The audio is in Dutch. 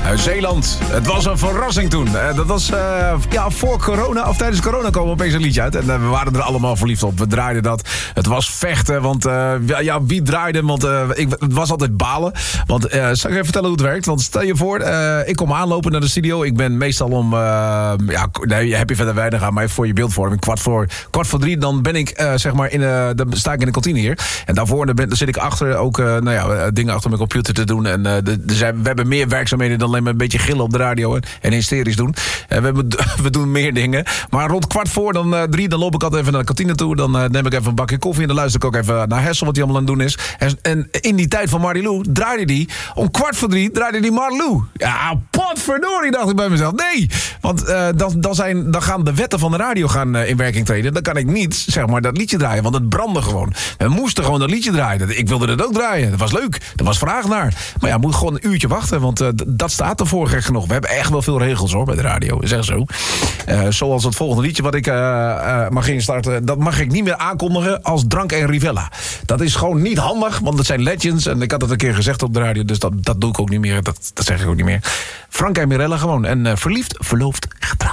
Zeeland. Het was een verrassing toen. Dat was voor corona, of tijdens corona kwam opeens een liedje uit. En we waren er allemaal verliefd op. We draaiden dat. Het was vechten, want wie draaide? Want het was altijd balen. Want zal ik even vertellen hoe het werkt? Want stel je voor, ik kom aanlopen naar de studio. Ik ben meestal om, heb je verder weinig aan mij voor je beeldvorming. Kwart voor 3, dan ben ik, dan sta ik in de kantine hier. En daarvoor dan zit ik achter ook dingen achter mijn computer te doen. En we hebben meer werkzaamheden dan alleen maar een beetje gillen op de radio en hysterisch doen. We doen meer dingen. Maar rond 2:45, dan loop ik altijd even naar de kantine toe. Dan neem ik even een bakje koffie en dan luister ik ook even naar Hessel wat hij allemaal aan het doen is. En in die tijd van Marilou draaide die om 2:45 draaide die Marilou. Ja, potverdorie, dacht ik bij mezelf. Nee, want dan gaan de wetten van de radio in werking treden. Dan kan ik niet, dat liedje draaien, want het brandde gewoon. We moesten gewoon dat liedje draaien. Ik wilde dat ook draaien. Dat was leuk. Er was vraag naar. Maar ja, moet gewoon een uurtje wachten, want dat staat ervoor gek genoeg. We hebben echt wel veel regels hoor bij de radio. Is echt zo. Zoals het volgende liedje wat ik mag instarten, dat mag ik niet meer aankondigen als Drank en Rivella. Dat is gewoon niet handig, want het zijn legends. En ik had het een keer gezegd op de radio, dus dat doe ik ook niet meer. Dat zeg ik ook niet meer. Frank en Mirella gewoon. En verliefd, verloofd, getrouwd.